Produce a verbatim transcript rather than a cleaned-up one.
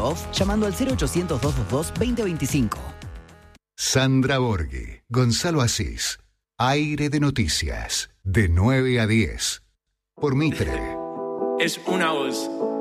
off llamando al cero ochocientos, doscientos veintidós, veinte veinticinco. Sandra Borghi, Gonzalo Asís. Aire de Noticias. De nueve a diez. Por Mitre. Es una voz.